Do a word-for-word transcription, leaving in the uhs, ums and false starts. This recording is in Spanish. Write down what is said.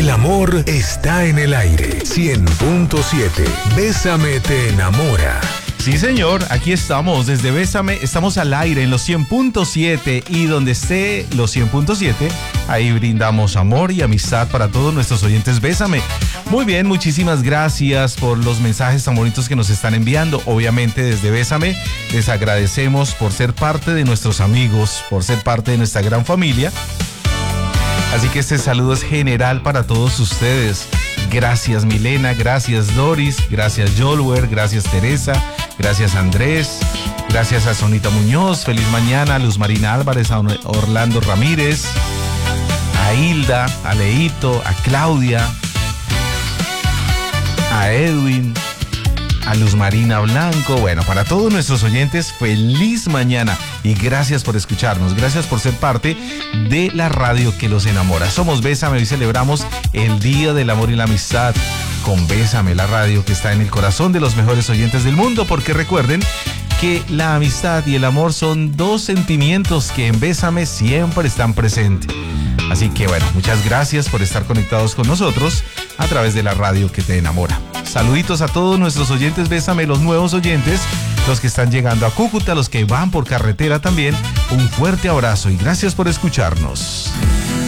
El amor está en el aire. cien punto siete. Bésame te enamora. Sí, señor, aquí estamos desde Bésame, estamos al aire en los cien punto siete y donde esté los cien punto siete, ahí brindamos amor y amistad para todos nuestros oyentes Bésame. Muy bien, muchísimas gracias por los mensajes tan bonitos que nos están enviando. Obviamente desde Bésame les agradecemos por ser parte de nuestros amigos, por ser parte de nuestra gran familia. Así que este saludo es general para todos ustedes. Gracias Milena, gracias Doris, gracias Jolwer, gracias Teresa, gracias Andrés, gracias a Sonita Muñoz, feliz mañana a Luz Marina Álvarez, a Orlando Ramírez, a Hilda, a Leito, a Claudia, a Edwin, a Luz Marina Blanco. Bueno, para todos nuestros oyentes, feliz mañana y gracias por escucharnos, gracias por ser parte de la radio que los enamora. Somos Bésame, hoy celebramos el Día del Amor y la Amistad con Bésame, la radio que está en el corazón de los mejores oyentes del mundo, porque recuerden que la amistad y el amor son dos sentimientos que en Bésame siempre están presentes. Así que bueno, muchas gracias por estar conectados con nosotros a través de la radio que te enamora. Saluditos a todos nuestros oyentes Bésame, los nuevos oyentes, los que están llegando a Cúcuta, los que van por carretera también. Un fuerte abrazo y gracias por escucharnos.